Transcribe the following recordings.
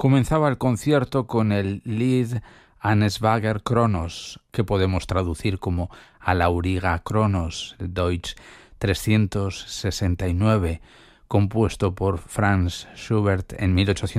Comenzaba el concierto con el Lied Ansbacher Kronos, que podemos traducir como a la auriga Kronos, el Deutsch 369, compuesto por Franz Schubert en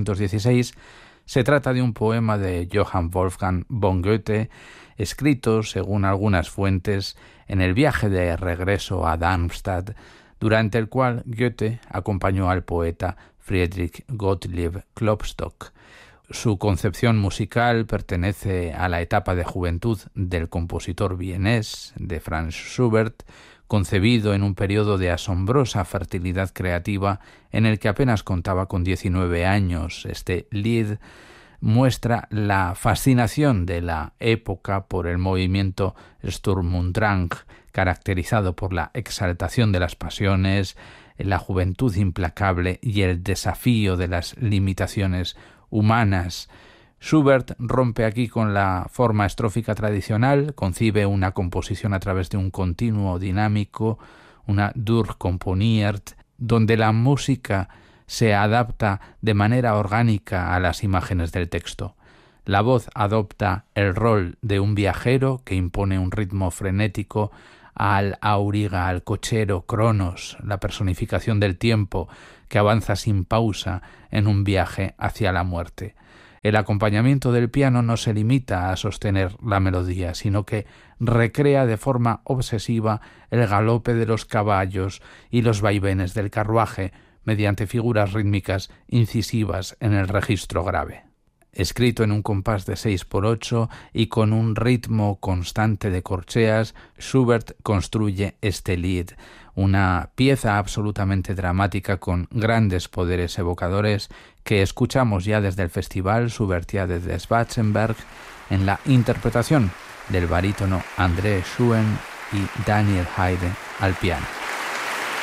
1816. Se trata de un poema de Johann Wolfgang von Goethe, escrito, según algunas fuentes, en el viaje de regreso a Darmstadt, durante el cual Goethe acompañó al poeta Friedrich Gottlieb Klopstock. Su concepción musical pertenece a la etapa de juventud del compositor vienés de Franz Schubert, concebido en un periodo de asombrosa fertilidad creativa en el que apenas contaba con 19 años. Este Lied muestra la fascinación de la época por el movimiento Sturm und Drang, caracterizado por la exaltación de las pasiones, la juventud implacable y el desafío de las limitaciones humanas. Schubert rompe aquí con la forma estrófica tradicional, concibe una composición a través de un continuo dinámico, una Durchkomponiert, donde la música se adapta de manera orgánica a las imágenes del texto. La voz adopta el rol de un viajero que impone un ritmo frenético al auriga, al cochero Cronos, la personificación del tiempo que avanza sin pausa en un viaje hacia la muerte. El acompañamiento del piano no se limita a sostener la melodía, sino que recrea de forma obsesiva el galope de los caballos y los vaivenes del carruaje mediante figuras rítmicas incisivas en el registro grave. Escrito en un compás de 6/8 y con un ritmo constante de corcheas, Schubert construye este Lied, una pieza absolutamente dramática con grandes poderes evocadores que escuchamos ya desde el Festival Schubertiade de Schwarzenberg en la interpretación del barítono André Schuen y Daniel Haydn al piano.